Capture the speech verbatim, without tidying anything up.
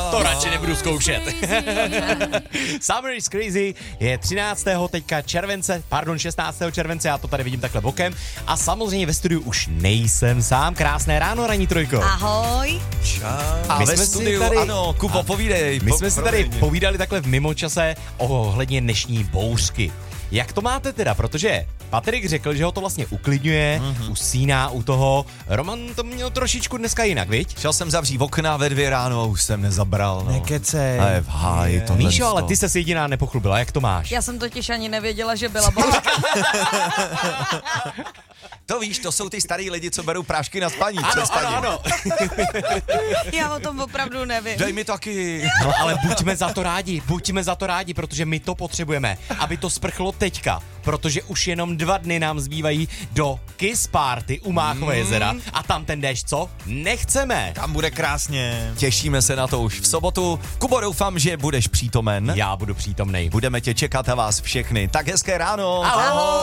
To radši nebudu zkoušet. Summer is Crazy je třináctého teďka července, pardon, šestnáctého července, já to tady vidím takhle bokem. A samozřejmě ve studiu už nejsem sám. Krásné ráno, ranní trojko. Ahoj. Čau. A My ve jsme studiu, tady, ano, Kubo, povídej. My po, jsme si tady povídali takhle v mimočase ohledně dnešní bouřky. Jak to máte teda? Protože Patrik řekl, že ho to vlastně uklidňuje, mm-hmm. usíná u toho. Roman to měl trošičku dneska jinak, viď? Šel jsem zavřít okna ve dvě ráno a už jsem nezabral. No. Nekecej. A je v háji to. Míšo, ale ty se jediná nepochlubila, jak to máš? Já jsem totiž ani nevěděla, že byla bouřka. To víš, to jsou ty starý lidi, co berou prášky na spaní. Ano, ano, ano. Já o tom opravdu nevím. Dej mi taky. No ale buďme za to rádi, buďme za to rádi, protože my to potřebujeme, aby to sprchlo teďka, protože už jenom dva dny nám zbývají do Kiss Party u Máchova jezera a tam ten déšť, co? Nechceme. Tam bude krásně. Těšíme se na to už v sobotu. Kubo, doufám, že budeš přítomen. Já budu přítomnej. Budeme tě čekat a vás všechny. Tak hezké ráno. Ahoj.